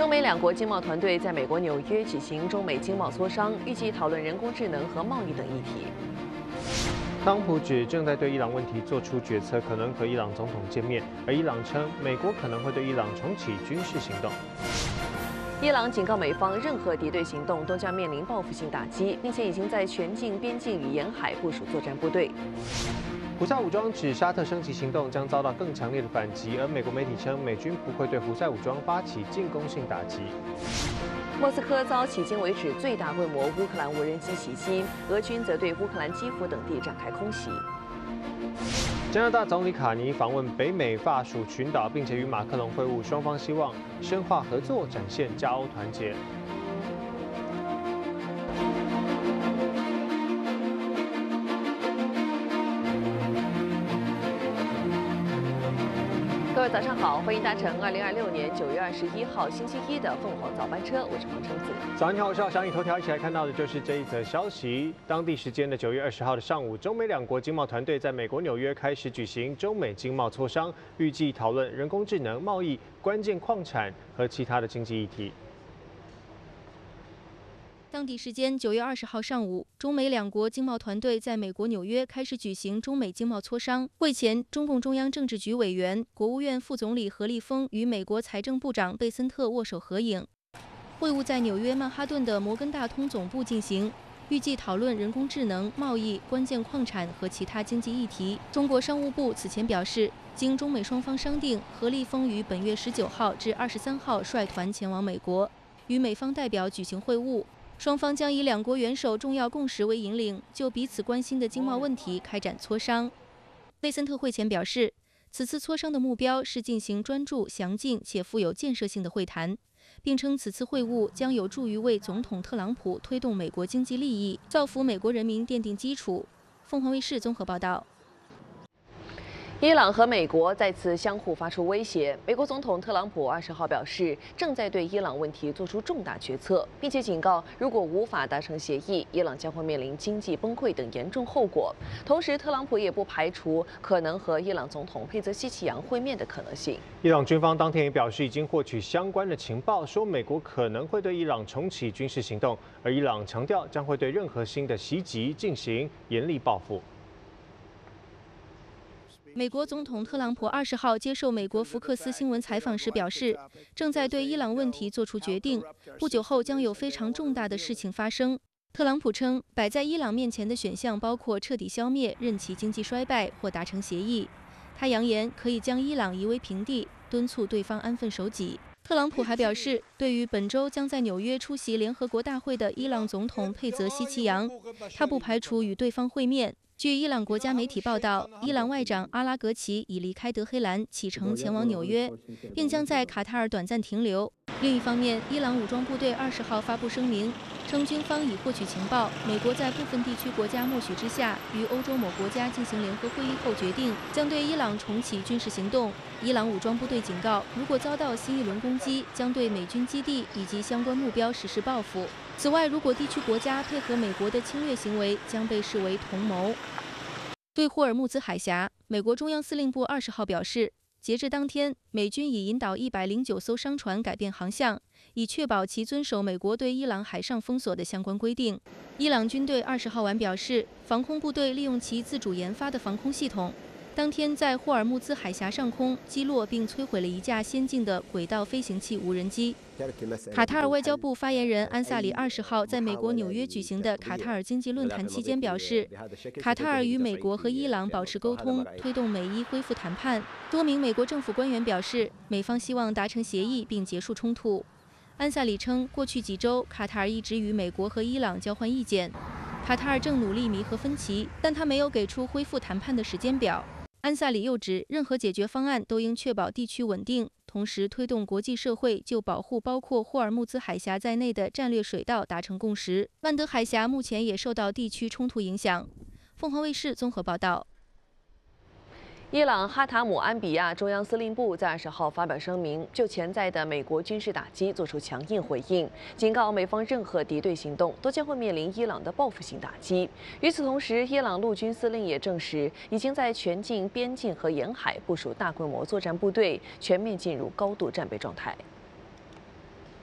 中美两国经贸团队在美国纽约举行中美经贸磋商，预计讨论人工智能和贸易等议题。 特朗普指正在对伊朗问题做出决策，可能和伊朗总统见面，而伊朗称美国可能会对伊朗重启军事行动。 伊朗警告美方，任何敌对行动都将面临报复性打击，并且已经在全境边境与沿海部署作战部队。 胡塞武装指沙特升级行动将遭到更强烈的反击，而美国媒体称美军不会对胡塞武装发起进攻性打击。 莫斯科遭迄今为止最大规模乌克兰无人机袭击，俄军则对乌克兰基辅等地展开空袭。 加拿大总理卡尼访问北美法属群岛，并且与马克龙会晤，双方希望深化合作，展现加欧团结。 各位早上好，欢迎搭乘2026年9月21号星期一的凤凰早班车，我是黄橙子。 早上好，我是小雨头条，一起来看到的就是这一则消息。当地时间的9月20号的上午，中美两国经贸团队在美国纽约开始举行中美经贸磋商，预计讨论人工智能、贸易、关键矿产和其他的经济议题。 当地时间9月20号上午，中美两国经贸团队在美国纽约开始举行中美经贸磋商。会前，中共中央政治局委员、国务院副总理何立峰与美国财政部长贝森特握手合影。会晤在纽约曼哈顿的摩根大通总部进行，预计讨论人工智能、贸易、关键矿产和其他经济议题。中国商务部此前表示，经中美双方商定，何立峰于本月19号至23号率团前往美国，与美方代表举行会晤。双方将以两国元首重要共识为引领，就彼此关心的经贸问题开展磋商。贝森特会前表示，此次磋商的目标是进行专注、详尽且富有建设性的会谈，并称此次会晤将有助于为总统特朗普推动美国经济利益、造福美国人民奠定基础。凤凰卫视综合报道。 伊朗和美国再次相互发出威胁。美国总统特朗普20号表示，正在对伊朗问题做出重大决策，并且警告，如果无法达成协议，伊朗将会面临经济崩溃等严重后果。同时，特朗普也不排除可能和伊朗总统佩泽西奇扬会面的可能性。 伊朗军方当天也表示，已经获取相关的情报，说美国可能会对伊朗重启军事行动，而伊朗强调将会对任何新的袭击进行严厉报复。 美国总统特朗普20号接受美国福克斯新闻采访时表示，正在对伊朗问题做出决定，不久后将有非常重大的事情发生。特朗普称，摆在伊朗面前的选项包括彻底消灭、任其经济衰败或达成协议。他扬言可以将伊朗夷为平地，敦促对方安分守己。特朗普还表示，对于本周将在纽约出席联合国大会的伊朗总统佩泽西奇扬，他不排除与对方会面。据伊朗国家媒体报道，伊朗外长阿拉格齐已离开德黑兰，启程前往纽约，并将在卡塔尔短暂停留。另一方面，伊朗武装部队20号发布声明，称军方已获取情报，美国在部分地区国家默许之下，与欧洲某国家进行联合会议后决定，将对伊朗重启军事行动。伊朗武装部队警告，如果遭到新一轮攻击，将对美军基地以及相关目标实施报复。此外，如果地区国家配合美国的侵略行为，将被视为同谋。对霍尔木兹海峡，美国中央司令部20号表示，截至当天，美军已引导109艘商船改变航向，以确保其遵守美国对伊朗海上封锁的相关规定。伊朗军队20号晚表示，防空部队利用其自主研发的防空系统，当天在霍尔木兹海峡上空击落并摧毁了一架先进的轨道飞行器无人机。卡塔尔外交部发言人安萨里20号在美国纽约举行的卡塔尔经济论坛期间表示，卡塔尔与美国和伊朗保持沟通，推动美伊恢复谈判。多名美国政府官员表示，美方希望达成协议并结束冲突。安萨里称，过去几周，卡塔尔一直与美国和伊朗交换意见，卡塔尔正努力弥合分歧，但他没有给出恢复谈判的时间表。安萨里又指，任何解决方案都应确保地区稳定，同时推动国际社会就保护包括霍尔木兹海峡在内的战略水道达成共识。曼德海峡目前也受到地区冲突影响。凤凰卫视综合报道。 伊朗哈塔姆安比亚中央司令部在20号发表声明，就潜在的美国军事打击作出强硬回应，警告美方任何敌对行动都将会面临伊朗的报复性打击。与此同时，伊朗陆军司令也证实，已经在全境边境和沿海部署大规模作战部队，全面进入高度战备状态。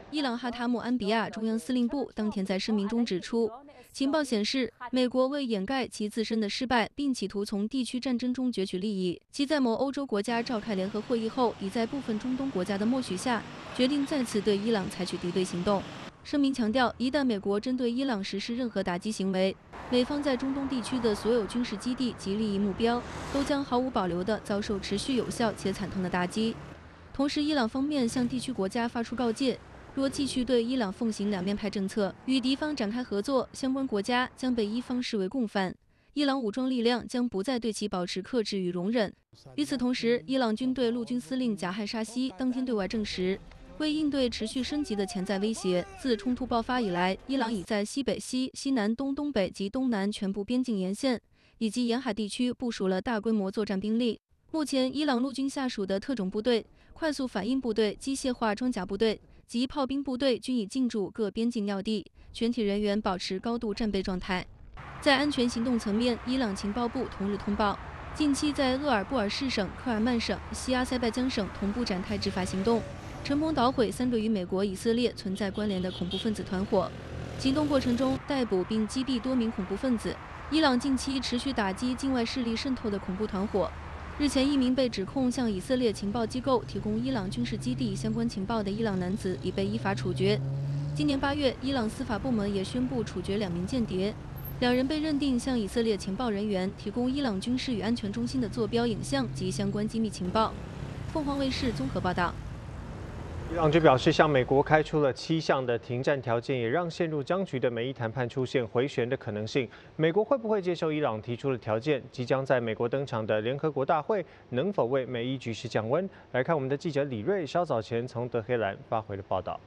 伊朗哈塔姆安比亚中央司令部当天在声明中指出，情报显示，美国为掩盖其自身的失败，并企图从地区战争中攫取利益，其在某欧洲国家召开联合会议后，已在部分中东国家的默许下，决定再次对伊朗采取敌对行动。声明强调，一旦美国针对伊朗实施任何打击行为，美方在中东地区的所有军事基地及利益目标都将毫无保留地遭受持续有效且惨痛的打击。同时，伊朗方面向地区国家发出告诫，若继续对伊朗奉行两面派政策，与敌方展开合作，相关国家将被伊方视为共犯，伊朗武装力量将不再对其保持克制与容忍。与此同时，伊朗军队陆军司令贾汉沙西当天对外证实，为应对持续升级的潜在威胁，自冲突爆发以来，伊朗已在西北西、西南东、东北及东南全部边境沿线以及沿海地区部署了大规模作战兵力。目前，伊朗陆军下属的特种部队、快速反应部队、机械化装甲部队及炮兵部队均已进驻各边境要地，全体人员保持高度战备状态。在安全行动层面，伊朗情报部同日通报，近期在鄂尔布尔士省、克尔曼省、西阿塞拜疆省同步展开执法行动，成功捣毁3个与美国、以色列存在关联的恐怖分子团伙。行动过程中，逮捕并击毙多名恐怖分子。伊朗近期持续打击境外势力渗透的恐怖团伙。日前，一名被指控向以色列情报机构提供伊朗军事基地相关情报的伊朗男子已被依法处决。今年8月，伊朗司法部门也宣布处决2名间谍，2人被认定向以色列情报人员提供伊朗军事与安全中心的坐标影像及相关机密情报。凤凰卫视综合报道。 伊朗就表示，向美国开出了7项的停战条件，也让陷入僵局的美伊谈判出现回旋的可能性。美国会不会接受伊朗提出的条件？即将在美国登场的联合国大会能否为美伊局势降温？来看我们的记者李瑞稍早前从德黑兰发回的报道。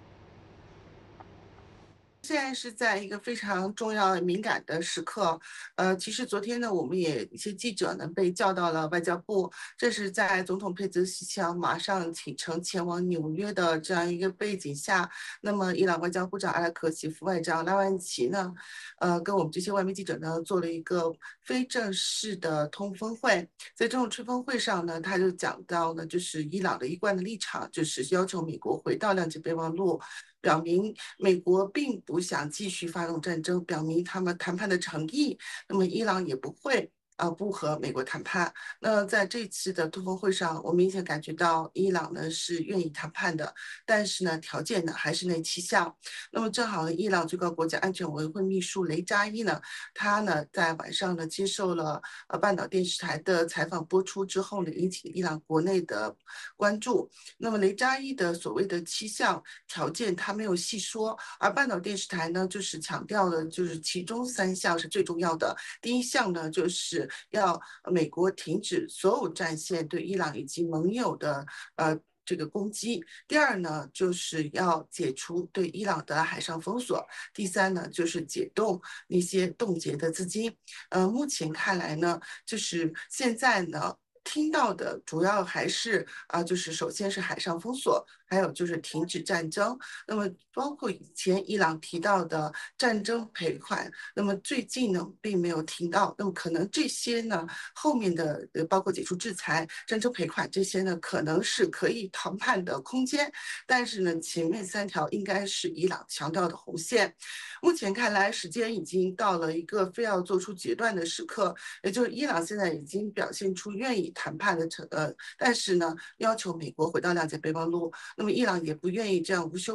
现在是在一个非常重要敏感的时刻，其实昨天呢，我们也一些记者呢被叫到了外交部，这是在总统佩泽西强马上启程前往纽约的这样一个背景下，那么伊朗外交部长阿拉克齐副外长拉万齐呢，跟我们这些外媒记者呢做了一个非正式的通风会，在这种吹风会上呢，他就讲到呢，就是伊朗的一贯的立场，就是要求美国回到谅解备忘录。表明美国并不想继续发动战争，表明他们谈判的诚意。那么伊朗也不会不和美国谈判。那在这次的通风会上，我明显感觉到伊朗呢是愿意谈判的，但是呢条件呢还是那7项。那么正好呢，伊朗最高国家安全委员会秘书雷扎伊呢，他呢在晚上呢接受了半岛电视台的采访播出之后呢，引起伊朗国内的关注。那么雷扎伊的所谓的7项条件他没有细说，而半岛电视台呢就是强调的就是其中3项是最重要的。第一项呢就是要美国停止所有战线对伊朗以及盟友的这个攻击。第2呢，就是要解除对伊朗的海上封锁。第3呢，就是解冻那些冻结的资金。目前看来呢，就是现在呢，听到的主要还是就是首先是海上封锁，还有就是停止战争。那么包括以前伊朗提到的战争赔款，那么最近呢并没有听到。那么可能这些呢后面的包括解除制裁、战争赔款这些呢，可能是可以谈判的空间。但是呢，前面3条应该是伊朗强调的红线。目前看来，时间已经到了一个非要做出决断的时刻，也就是伊朗现在已经表现出愿意谈判的但是呢，要求美国回到谅解备忘录。那么伊朗也不愿意这样无休